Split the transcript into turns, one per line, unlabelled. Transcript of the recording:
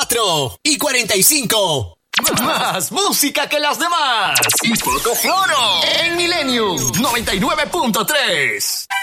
4:45.
Más música que las demás. Y poco floro. En Millennium 99.3.